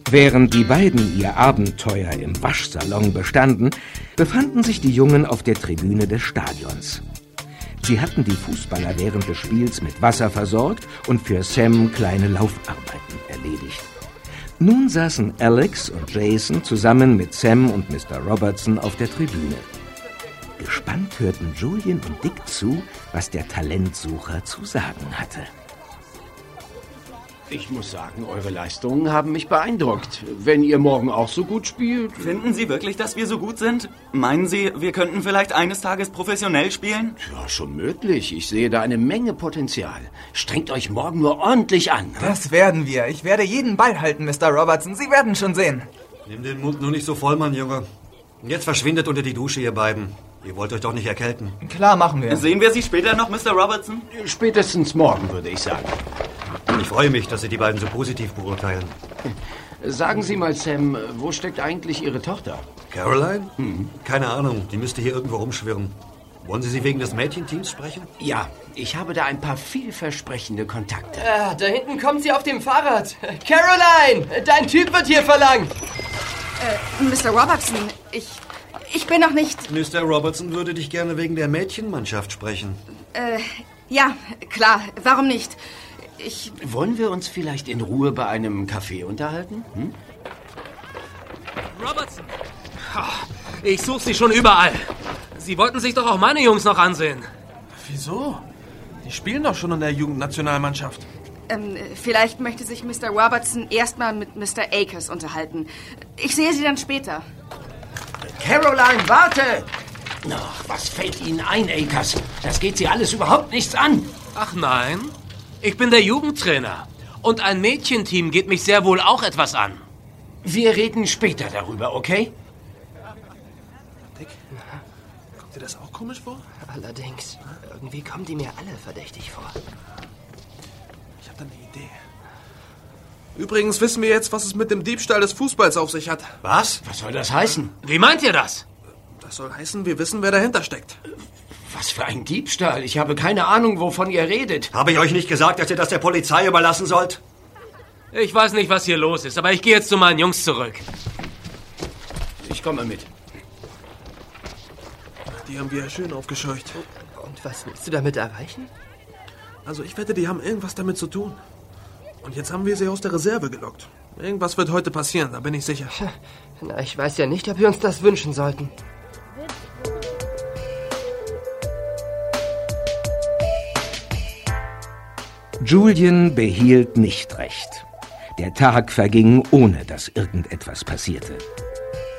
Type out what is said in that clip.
Während die beiden ihr Abenteuer im Waschsalon bestanden, befanden sich die Jungen auf der Tribüne des Stadions. Sie hatten die Fußballer während des Spiels mit Wasser versorgt und für Sam kleine Laufarbeiten erledigt. Nun saßen Alex und Jason zusammen mit Sam und Mr. Robertson auf der Tribüne. Gespannt hörten Julian und Dick zu, was der Talentsucher zu sagen hatte. Ich muss sagen, eure Leistungen haben mich beeindruckt. Wenn ihr morgen auch so gut spielt... Finden Sie wirklich, dass wir so gut sind? Meinen Sie, wir könnten vielleicht eines Tages professionell spielen? Ja, schon möglich. Ich sehe da eine Menge Potenzial. Strengt euch morgen nur ordentlich an. Das werden wir. Ich werde jeden Ball halten, Mr. Robertson. Sie werden schon sehen. Nimm den Mund nur nicht so voll, Mann, Junge. Und jetzt verschwindet unter die Dusche, ihr beiden. Ihr wollt euch doch nicht erkälten. Klar, machen wir. Sehen wir Sie später noch, Mr. Robertson? Spätestens morgen, würde ich sagen. Ich freue mich, dass Sie die beiden so positiv beurteilen. Sagen Sie mal, Sam, wo steckt eigentlich Ihre Tochter? Caroline? Keine Ahnung, die müsste hier irgendwo rumschwirren. Wollen Sie wegen des Mädchenteams sprechen? Ja, ich habe da ein paar vielversprechende Kontakte. Da hinten kommt sie auf dem Fahrrad. Caroline, dein Typ wird hier verlangt. Mr. Robertson, ich bin noch nicht... Mr. Robertson würde dich gerne wegen der Mädchenmannschaft sprechen. Ja, klar, warum nicht? Wollen wir uns vielleicht in Ruhe bei einem Café unterhalten? Robertson! Ich suche Sie schon überall. Sie wollten sich doch auch meine Jungs noch ansehen. Wieso? Die spielen doch schon in der Jugendnationalmannschaft. Vielleicht möchte sich Mr. Robertson erstmal mit Mr. Akers unterhalten. Ich sehe Sie dann später. Caroline, warte! Ach, was fällt Ihnen ein, Akers? Das geht Sie alles überhaupt nichts an. Ach nein, ich bin der Jugendtrainer. Und ein Mädchenteam geht mich sehr wohl auch etwas an. Wir reden später darüber, okay? Dick, kommt dir das auch komisch vor? Allerdings, irgendwie kommen die mir alle verdächtig vor. Ich habe da eine Idee. Übrigens wissen wir jetzt, was es mit dem Diebstahl des Fußballs auf sich hat. Was? Was soll das heißen? Wie meint ihr das? Das soll heißen, wir wissen, wer dahinter steckt. Was für ein Diebstahl? Ich habe keine Ahnung, wovon ihr redet. Habe ich euch nicht gesagt, dass ihr das der Polizei überlassen sollt? Ich weiß nicht, was hier los ist, aber ich gehe jetzt zu meinen Jungs zurück. Ich komme mit. Die haben wir ja schön aufgescheucht. Und was willst du damit erreichen? Also ich wette, die haben irgendwas damit zu tun. Und jetzt haben wir sie aus der Reserve gelockt. Irgendwas wird heute passieren, da bin ich sicher. Na, ich weiß ja nicht, ob wir uns das wünschen sollten. Julian behielt nicht recht. Der Tag verging, ohne dass irgendetwas passierte.